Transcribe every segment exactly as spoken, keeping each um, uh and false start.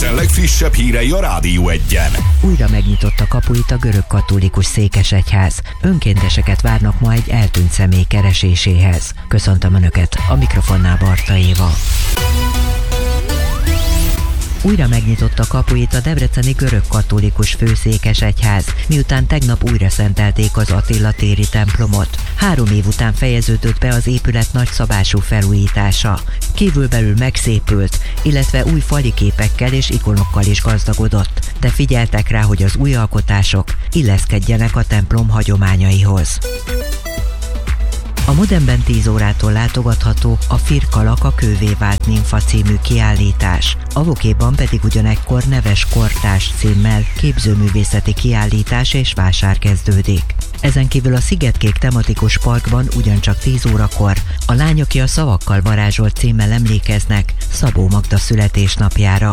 Debrecen legfrissebb hírei a Rádió Egyen. Újra megnyitotta kapuit a görög katolikus székesegyház. Önkénteseket várnak ma egy eltűnt személy kereséséhez. Köszöntöm Önöket, a mikrofonnál Barta Éva. Újra megnyitotta kapuit a debreceni görög katolikus főszékesegyház, miután tegnap újra szentelték az Attila téri templomot. Három év után fejeződött be az épület nagyszabású felújítása. Kívülbelül megszépült, illetve új fali képekkel és ikonokkal is gazdagodott, de figyeltek rá, hogy az új alkotások illeszkedjenek a templom hagyományaihoz. A Modernben tíz órától látogatható a Firkalak a kővé vált nimfa című kiállítás. A Vokéban pedig ugyanekkor Neves kortárs címmel képzőművészeti kiállítás és vásár kezdődik. Ezen kívül a Szigetkék tematikus parkban ugyancsak tíz órakor a Lány, aki a szavakkal varázsolt címmel emlékeznek Szabó Magda születésnapjára.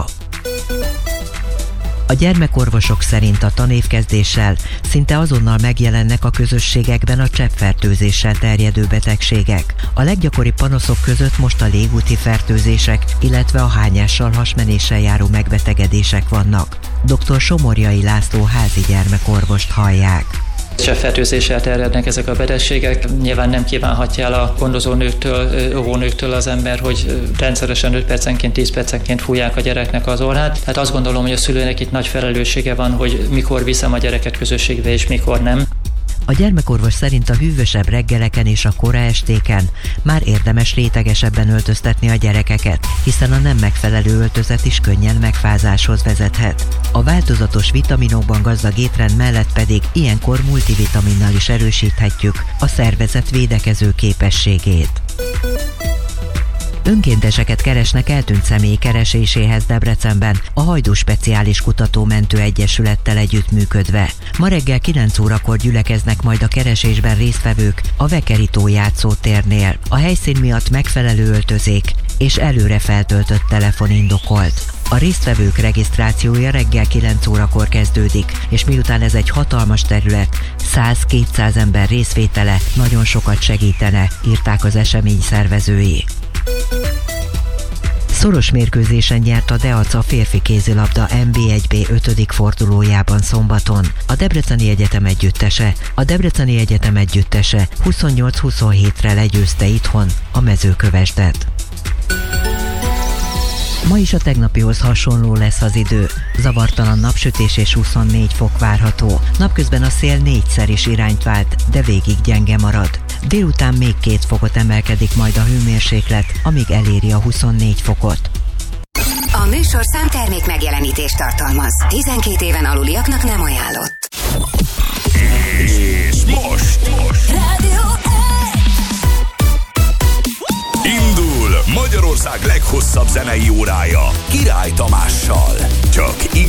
A gyermekorvosok szerint a tanévkezdéssel szinte azonnal megjelennek a közösségekben a cseppfertőzéssel terjedő betegségek. A leggyakoribb panaszok között most a légúti fertőzések, illetve a hányással, hasmenéssel járó megbetegedések vannak. doktor Somorjai László házi gyermekorvost hallják. Cseppfertőzéssel terjednek ezek a betegségek. Nyilván nem kívánhatja el a gondozónőktől, óvónőktől az ember, hogy rendszeresen öt percenként, tíz percenként fújják a gyereknek az orrát. Tehát azt gondolom, hogy a szülőnek itt nagy felelőssége van, hogy mikor viszem a gyereket közösségbe és mikor nem. A gyermekorvos szerint a hűvösebb reggeleken és a kora estéken már érdemes rétegesebben öltöztetni a gyerekeket, hiszen a nem megfelelő öltözet is könnyen megfázáshoz vezethet. A változatos vitaminokban gazdag étrend mellett pedig ilyenkor multivitaminnal is erősíthetjük a szervezet védekező képességét. Önkénteseket keresnek eltűnt személy kereséséhez Debrecenben a Hajdú Speciális Kutatómentő Egyesülettel együttműködve. Ma reggel kilenc órakor gyülekeznek majd a keresésben résztvevők a Vekeri tó játszótérnél. A helyszín miatt megfelelő öltözék és előre feltöltött telefon indokolt. A résztvevők regisztrációja reggel kilenc órakor kezdődik, és miután ez egy hatalmas terület, száz-kétszáz ember részvétele nagyon sokat segítene, írták az esemény szervezői. Szoros mérkőzésen nyert a Deaca férfi kézilabda en bé egy bé ötödik fordulójában szombaton. A Debreceni Egyetem együttese, a Debreceni Egyetem együttese huszonnyolc huszonhétre legyőzte itthon a Mezőkövesdet. Ma is a tegnapihoz hasonló lesz az idő. Zavartalan napsütés és huszonnégy fok várható. Napközben a szél négyszer is irányt vált, de végig gyenge marad. Délután még két fokot emelkedik majd a hőmérséklet, amíg eléri a huszonnégy fokot. A műsorszám termék megjelenítést tartalmaz. tizenkét éven aluliaknak nem ajánlott. És most, most. Rádió Indul Magyarország leghosszabb zenei órája Király Tamással. Csak